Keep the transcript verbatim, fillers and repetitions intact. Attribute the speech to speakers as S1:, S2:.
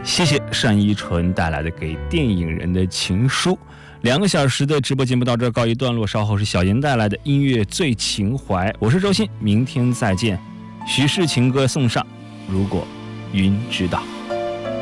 S1: 谢谢单依纯带来的给电影人的情书。两个小时的直播节目到这儿告一段落，稍后是小严带来的音乐最情怀。我是周鑫，明天再见。许氏情歌送上，如果云知道。